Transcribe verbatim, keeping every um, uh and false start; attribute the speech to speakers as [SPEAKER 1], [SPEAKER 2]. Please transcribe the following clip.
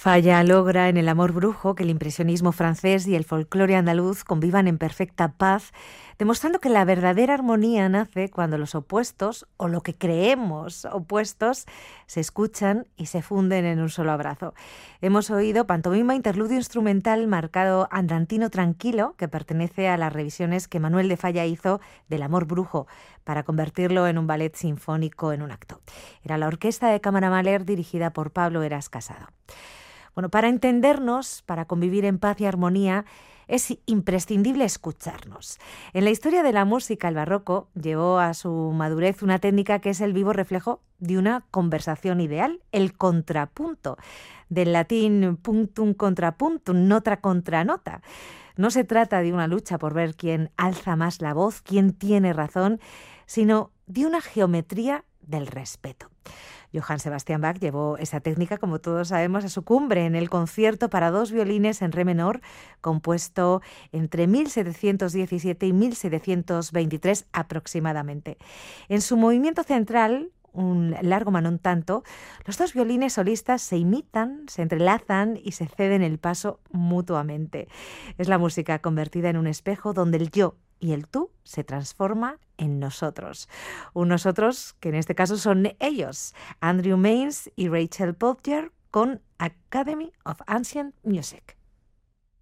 [SPEAKER 1] Falla logra en El amor brujo que el impresionismo francés y el folclore andaluz convivan en perfecta paz, demostrando que la verdadera armonía nace cuando los opuestos, o lo que creemos opuestos, se escuchan y se funden en un solo abrazo. Hemos oído pantomima interludio instrumental marcado Andantino Tranquilo, que pertenece a las revisiones que Manuel de Falla hizo del Amor brujo, para convertirlo en un ballet sinfónico en un acto. Era la orquesta de Cámara Mahler dirigida por Pablo Heras Casado. Bueno, para entendernos, para convivir en paz y armonía, es imprescindible escucharnos. En la historia de la música, el barroco llevó a su madurez una técnica que es el vivo reflejo de una conversación ideal, el contrapunto, del latín punctum contra punctum, nota contra nota. No se trata de una lucha por ver quién alza más la voz, quién tiene razón, sino de una geometría del respeto. Johann Sebastian Bach llevó esa técnica, como todos sabemos, a su cumbre en el concierto para dos violines en re menor, compuesto entre mil setecientos diecisiete y mil setecientos veintitrés aproximadamente. En su movimiento central, un largo manon tanto, los dos violines solistas se imitan, se entrelazan y se ceden el paso mutuamente. Es la música convertida en un espejo donde el yo y el tú se transforma en nosotros. Un nosotros que en este caso son ellos, Andrew Maines y Rachel Podger, con Academy of Ancient Music.